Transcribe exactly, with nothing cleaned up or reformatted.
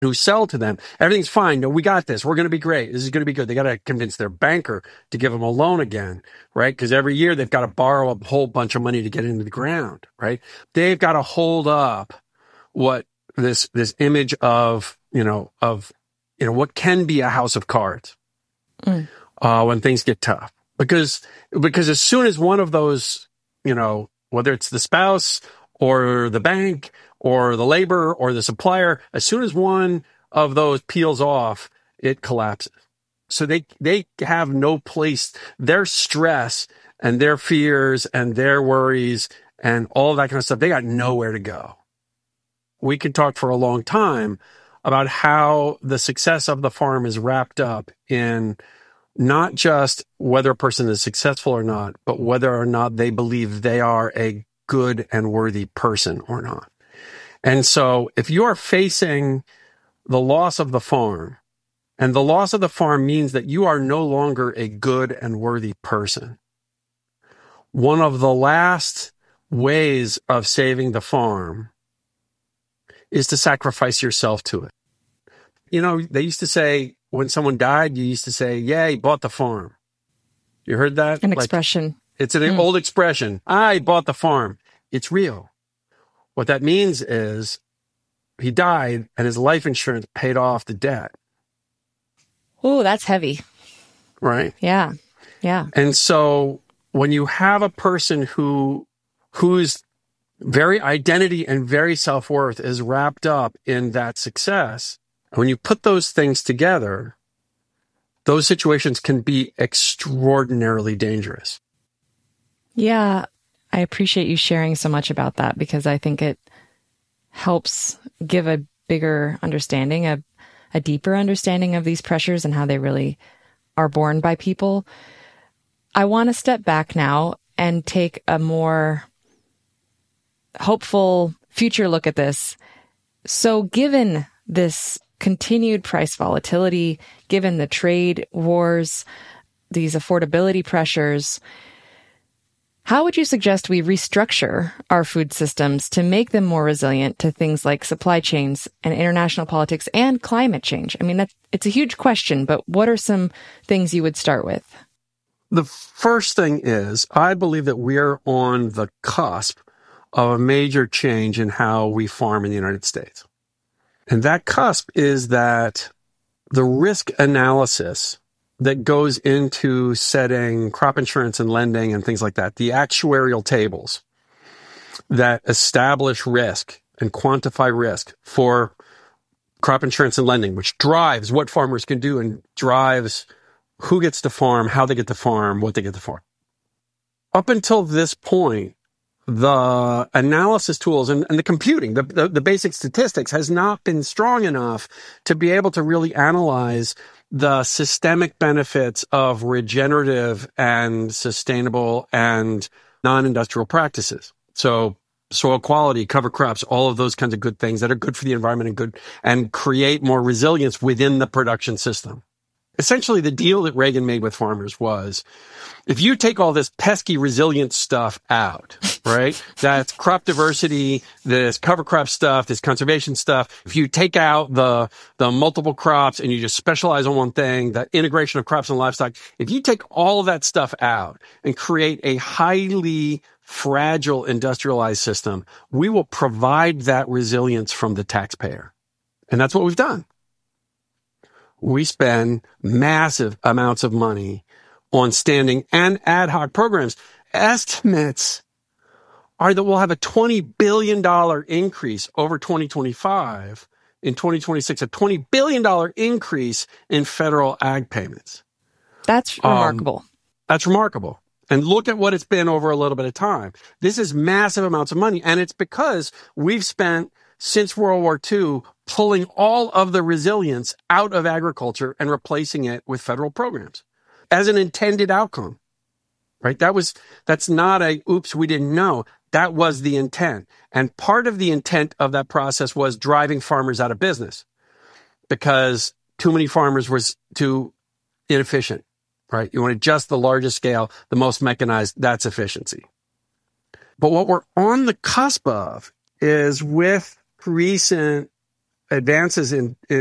who sell to them, everything's fine. No, we got this. We're going to be great. This is going to be good. They got to convince their banker to give them a loan again, right? Because every year they've got to borrow a whole bunch of money to get into the ground, right? They've got to hold up what this, this image of, you know, of, you know, what can be a house of cards, mm. uh, when things get tough. Because, because as soon as one of those, you know, whether it's the spouse or the bank or the labor or the supplier, as soon as one of those peels off, it collapses. So they, they have no place. Their stress and their fears and their worries and all that kind of stuff, they got nowhere to go. We could talk for a long time about how the success of the farm is wrapped up in not just whether a person is successful or not, but whether or not they believe they are a good and worthy person or not. And so if you are facing the loss of the farm, and the loss of the farm means that you are no longer a good and worthy person, one of the last ways of saving the farm is to sacrifice yourself to it. You know, they used to say, when someone died, you used to say, yeah, he bought the farm. You heard that? An like, expression. It's an mm. old expression. I bought the farm. It's real. What that means is he died and his life insurance paid off the debt. Oh, that's heavy. Right? Yeah. Yeah. And so when you have a person who, whose very identity and very self-worth is wrapped up in that success, when you put those things together, those situations can be extraordinarily dangerous. Yeah, I appreciate you sharing so much about that, because I think it helps give a bigger understanding, a, a deeper understanding of these pressures and how they really are borne by people. I want to step back now and take a more hopeful future look at this. So given this continued price volatility, given the trade wars, these affordability pressures, how would you suggest we restructure our food systems to make them more resilient to things like supply chains and international politics and climate change? I mean, that's, it's a huge question, but what are some things you would start with? The first thing is, I believe that we're on the cusp of a major change in how we farm in the United States. And that cusp is that the risk analysis that goes into setting crop insurance and lending and things like that, the actuarial tables that establish risk and quantify risk for crop insurance and lending, which drives what farmers can do and drives who gets to farm, how they get to farm, what they get to farm. Up until this point, the analysis tools and, and the computing, the, the, the basic statistics has not been strong enough to be able to really analyze the systemic benefits of regenerative and sustainable and non-industrial practices. So soil quality, cover crops, all of those kinds of good things that are good for the environment and good and create more resilience within the production system. Essentially, the deal that Reagan made with farmers was, if you take all this pesky resilient stuff out, right? That's crop diversity, this cover crop stuff, this conservation stuff. If you take out the, the multiple crops and you just specialize on one thing, that integration of crops and livestock, if you take all of that stuff out and create a highly fragile industrialized system, we will provide that resilience from the taxpayer. And that's what we've done. We spend massive amounts of money on standing and ad hoc programs. Estimates are that we'll have a twenty billion dollars increase over twenty twenty-five. In twenty twenty-six, a twenty billion dollars increase in federal ag payments. That's remarkable. Um, that's remarkable. And look at what it's been over a little bit of time. This is massive amounts of money. And it's because we've spent, since World War Two, pulling all of the resilience out of agriculture and replacing it with federal programs as an intended outcome, right? That was, that's not a, oops, we didn't know. That was the intent. And part of the intent of that process was driving farmers out of business because too many farmers was too inefficient, right? You want just the largest scale, the most mechanized, that's efficiency. But what we're on the cusp of is with recent advances in,